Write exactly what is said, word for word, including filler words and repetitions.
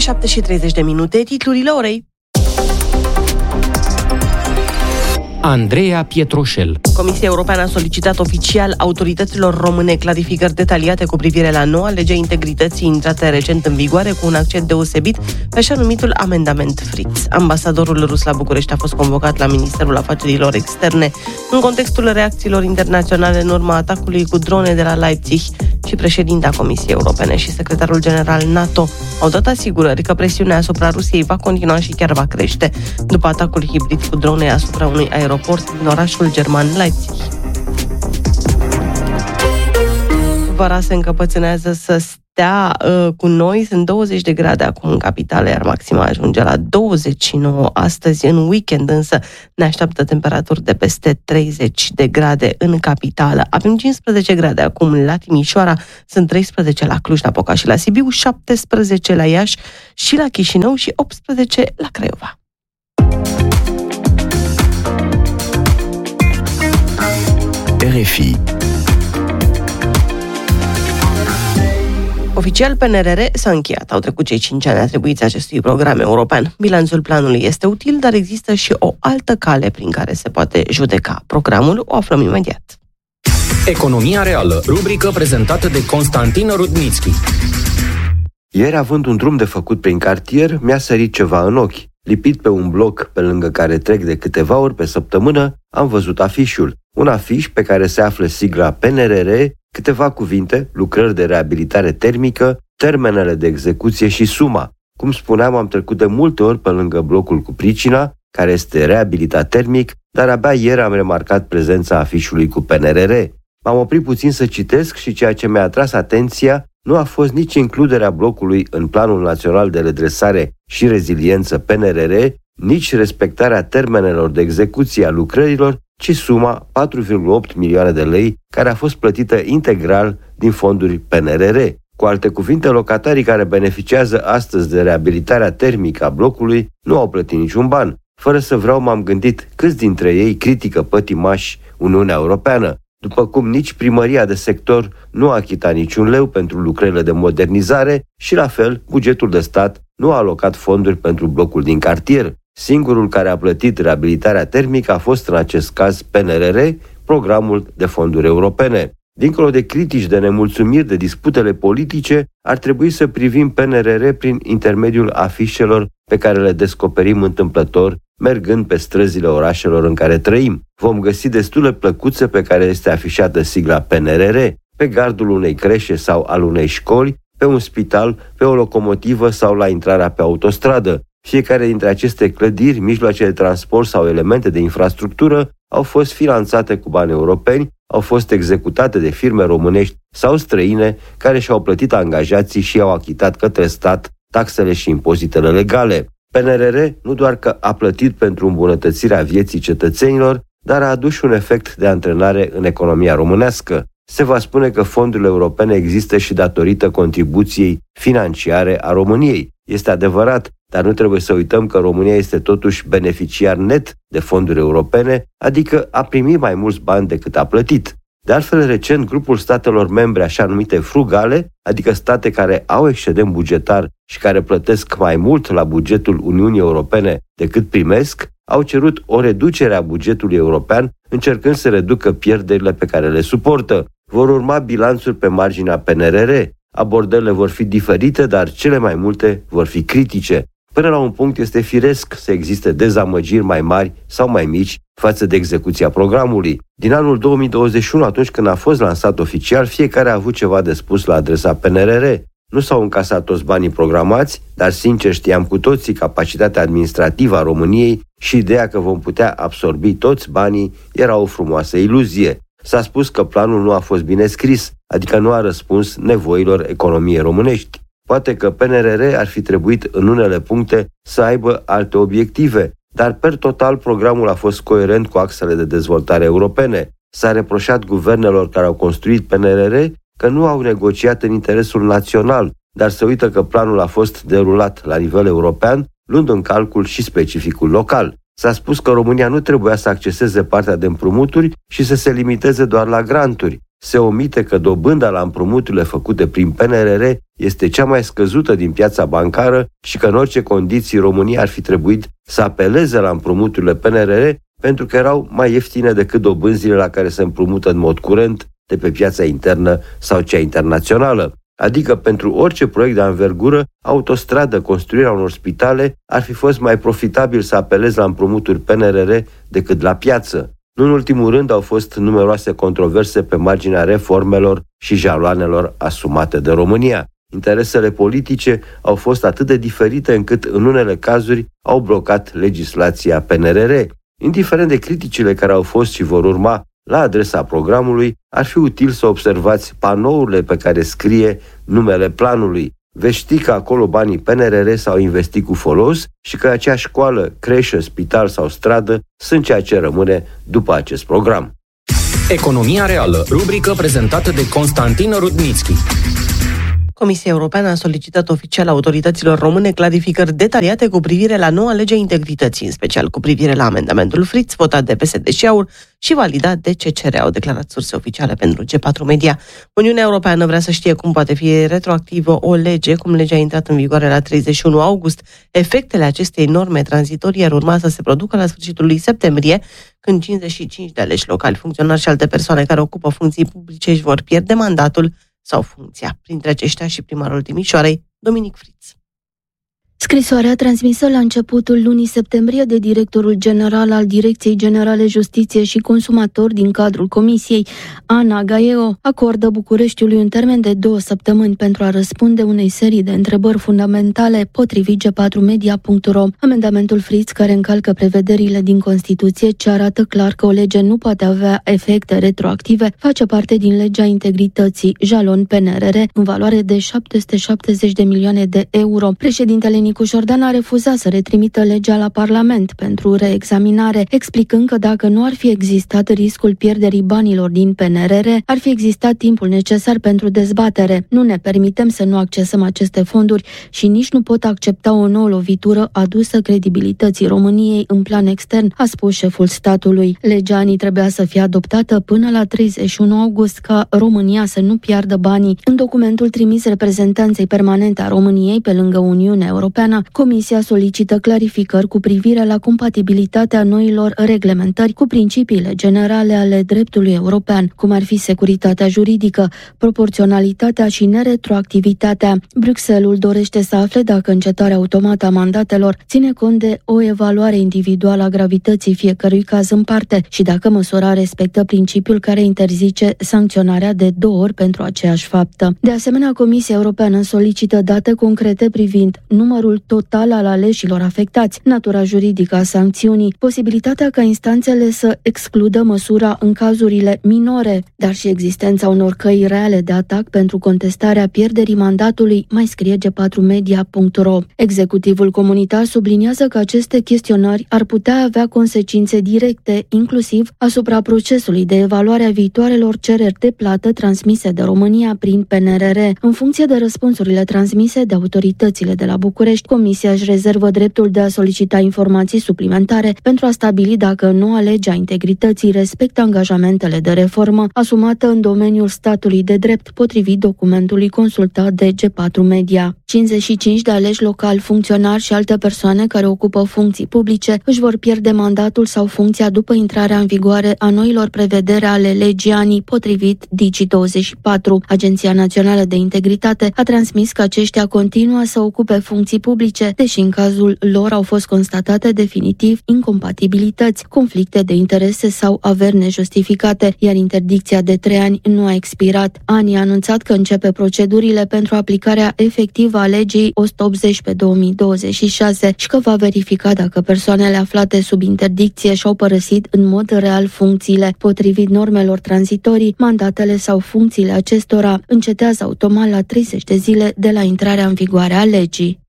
șapte și treizeci de minute, titlurile orei. Andreea Pietroșel. Comisia Europeană a solicitat oficial autorităților române clarificări detaliate cu privire la noua lege a integrității intrată recent în vigoare, cu un accent deosebit pe așa numitul amendament Fritz. Ambasadorul rus la București a fost convocat la Ministerul Afacerilor Externe în contextul reacțiilor internaționale în urma atacului cu drone de la Leipzig, și președinta Comisiei Europene și secretarul general NATO au dat asigurări că presiunea asupra Rusiei va continua și chiar va crește după atacul hibrid cu drone asupra unui aeroport din orașul german Leipzig. Vara se încăpățânează să stea uh, cu noi. Sunt douăzeci de grade acum în capitală, iar maxima ajunge la douăzeci și nouă astăzi. În weekend însă ne așteaptă temperaturi de peste treizeci de grade în capitală. Avem cincisprezece grade acum la Timișoara, sunt treisprezece la Cluj-Napoca și la Sibiu, șaptesprezece la Iași și la Chișinău și optsprezece la Craiova. R F I. Oficial, P N R R s-a încheiat. Au trecut cei cinci ani atribuiți acestui program european. Bilanțul planului este util, dar există și o altă cale prin care se poate judeca. Programul o aflăm imediat. Economia reală, rubrică prezentată de Constantin Rudnitschi. Ieri, având un drum de făcut prin cartier, mi-a sărit ceva în ochi. Lipit pe un bloc pe lângă care trec de câteva ori pe săptămână, am văzut afișul. Un afiș pe care se află sigla P N R R, câteva cuvinte, lucrări de reabilitare termică, termenele de execuție și suma. Cum spuneam, am trecut de multe ori pe lângă blocul cu pricina, care este reabilitat termic, dar abia ieri am remarcat prezența afișului cu P N R R. M-am oprit puțin să citesc și ceea ce mi-a atras atenția nu a fost nici includerea blocului în Planul Național de Redresare și Reziliență P N R R, nici respectarea termenelor de execuție a lucrărilor, ci suma patru virgulă opt milioane de lei care a fost plătită integral din fonduri P N R R. Cu alte cuvinte, locatarii care beneficiază astăzi de reabilitarea termică a blocului nu au plătit niciun ban. Fără să vreau, m-am gândit câți dintre ei critică pătimași Uniunea Europeană, după cum nici primăria de sector nu a achitat niciun leu pentru lucrările de modernizare și, la fel, bugetul de stat nu a alocat fonduri pentru blocul din cartier. Singurul care a plătit reabilitarea termică a fost, în acest caz, P N R R, programul de fonduri europene. Dincolo de critici, de nemulțumiri, de disputele politice, ar trebui să privim P N R R prin intermediul afișelor pe care le descoperim întâmplător mergând pe străzile orașelor în care trăim. Vom găsi destule plăcuțe pe care este afișată sigla P N R R, pe gardul unei creșe sau al unei școli, pe un spital, pe o locomotivă sau la intrarea pe autostradă. Fiecare dintre aceste clădiri, mijloace de transport sau elemente de infrastructură au fost finanțate cu bani europeni, au fost executate de firme românești sau străine care și-au plătit angajații și au achitat către stat taxele și impozitele legale. P N R R nu doar că a plătit pentru îmbunătățirea vieții cetățenilor, dar a adus și un efect de antrenare în economia românească. Se va spune că fondurile europene există și datorită contribuției financiare a României. Este adevărat, dar nu trebuie să uităm că România este totuși beneficiar net de fonduri europene, adică a primit mai mulți bani decât a plătit. De altfel, recent, grupul statelor membre așa numite frugale, adică state care au excedent bugetar și care plătesc mai mult la bugetul Uniunii Europene decât primesc, au cerut o reducere a bugetului european, încercând să reducă pierderile pe care le suportă. Vor urma bilanțuri pe marginea P N R R. Abordările vor fi diferite, dar cele mai multe vor fi critice. Până la un punct este firesc să existe dezamăgiri mai mari sau mai mici față de execuția programului. Din anul două mii douăzeci și unu, atunci când a fost lansat oficial, fiecare a avut ceva de spus la adresa P N R R. Nu s-au încasat toți banii programați, dar sincer știam cu toții capacitatea administrativă a României și ideea că vom putea absorbi toți banii era o frumoasă iluzie. S-a spus că planul nu a fost bine scris, adică nu a răspuns nevoilor economiei românești. Poate că P N R R ar fi trebuit în unele puncte să aibă alte obiective, dar per total programul a fost coerent cu axele de dezvoltare europene. S-a reproșat guvernelor care au construit P N R R că nu au negociat în interesul național, dar se uită că planul a fost derulat la nivel european, luând în calcul și specificul local. S-a spus că România nu trebuia să acceseze partea de împrumuturi și să se limiteze doar la granturi. se omite că dobânda la împrumuturile făcute prin P N R R este cea mai scăzută din piața bancară și că în orice condiții România ar fi trebuit să apeleze la împrumuturile P N R R pentru că erau mai ieftine decât dobânzile la care se împrumută în mod curent de pe piața internă sau cea internațională. Adică pentru orice proiect de anvergură, autostradă, construirea unor spitale, ar fi fost mai profitabil să apelezi la împrumuturi P N R R decât la piață. Nu în ultimul rând au fost numeroase controverse pe marginea reformelor și jaloanelor asumate de România. Interesele politice au fost atât de diferite încât în unele cazuri au blocat legislația P N R R. Indiferent de criticile care au fost și vor urma la adresa programului, ar fi util să observați panourile pe care scrie numele planului. Veți ști că acolo banii P N R R s-au investit cu folos și că acea școală, creșă, spital sau stradă sunt ceea ce rămâne după acest program. Economia reală, rubrică prezentată de Constantin Rudnitschi. Comisia Europeană a solicitat oficial autorităților române clarificări detaliate cu privire la noua lege a integrității, în special cu privire la amendamentul Fritz, votat de P S D și AUR și validat de C C R, au declarat surse oficiale pentru G patru Media. Uniunea Europeană vrea să știe cum poate fi retroactivă o lege, cum legea a intrat în vigoare la treizeci și unu august. Efectele acestei norme tranzitorii ar urma să se producă la sfârșitul lui septembrie, când cincizeci și cinci de aleși locali, funcționari și alte persoane care ocupă funcții publice își vor pierde mandatul sau funcția. Printre aceștia și primarul Timișoarei, Dominic Fritz. Scrisoarea transmisă la începutul lunii septembrie de directorul general al Direcției Generale Justiție și Consumator din cadrul Comisiei, Ana Gaieo, acordă Bucureștiului un termen de două săptămâni pentru a răspunde unei serii de întrebări fundamentale, potrivit G patru media punct ro. Amendamentul Fritz, care încalcă prevederile din Constituție, ce arată clar că o lege nu poate avea efecte retroactive, face parte din legea integrității, jalon P N R R, în valoare de șapte sute șaptezeci de milioane de euro. Președintele Nicu Șordan a refuzat să retrimită legea la Parlament pentru reexaminare, explicând că dacă nu ar fi existat riscul pierderii banilor din P N R R, ar fi existat timpul necesar pentru dezbatere. Nu ne permitem să nu accesăm aceste fonduri și nici nu pot accepta o nouă lovitură adusă credibilității României în plan extern, a spus șeful statului. Legea ANI trebuia să fie adoptată până la treizeci și unu august ca România să nu piardă banii. În documentul trimis reprezentanței permanente a României pe lângă Uniunea Europeană, Comisia solicită clarificări cu privire la compatibilitatea noilor reglementări cu principiile generale ale dreptului european, cum ar fi securitatea juridică, proporționalitatea și neretroactivitatea. Bruxelles dorește să afle dacă încetarea automată a mandatelor ține cont de o evaluare individuală a gravității fiecărui caz în parte și dacă măsura respectă principiul care interzice sancționarea de două ori pentru aceeași faptă. De asemenea, Comisia Europeană solicită date concrete privind numărul total al aleșilor afectați, natura juridică a sancțiunii, posibilitatea ca instanțele să excludă măsura în cazurile minore, dar și existența unor căi reale de atac pentru contestarea pierderii mandatului, mai scrie G patru media punct ro. Executivul comunitar subliniază că aceste chestionări ar putea avea consecințe directe, inclusiv asupra procesului de evaluare a viitoarelor cereri de plată transmise de România prin P N R R. În funcție de răspunsurile transmise de autoritățile de la București, Comisia își rezervă dreptul de a solicita informații suplimentare pentru a stabili dacă noua lege a integrității respectă angajamentele de reformă asumată în domeniul statului de drept, potrivit documentului consultat de G patru Media. cincizeci și cinci de aleși locali, funcționari și alte persoane care ocupă funcții publice își vor pierde mandatul sau funcția după intrarea în vigoare a noilor prevederi ale legii ANI, potrivit Digi douăzeci și patru. Agenția Națională de Integritate a transmis că aceștia continuă să ocupe funcții publice, deși în cazul lor au fost constatate definitiv incompatibilități, conflicte de interese sau averi nejustificate, iar interdicția de trei ani nu a expirat. ANI a anunțat că începe procedurile pentru aplicarea efectivă a legii o sută optzeci pe două mii douăzeci și șase și că va verifica dacă persoanele aflate sub interdicție și-au părăsit în mod real funcțiile. Potrivit normelor tranzitorii, mandatele sau funcțiile acestora încetează automat la treizeci de zile de la intrarea în vigoare a legii.